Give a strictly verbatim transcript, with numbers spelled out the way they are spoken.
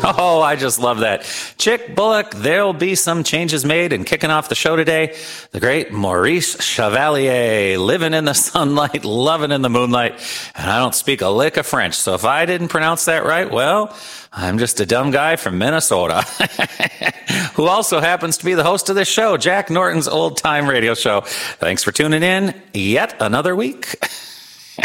Oh, I just love that. Chick Bullock, there'll be some changes made, and kicking off the show today, the great Maurice Chevalier, living in the sunlight, loving in the moonlight, and I don't speak a lick of French, so if I didn't pronounce that right, well, I'm just a dumb guy from Minnesota, who also happens to be the host of this show, Jack Norton's Old Time Radio Show. Thanks for tuning in yet another week.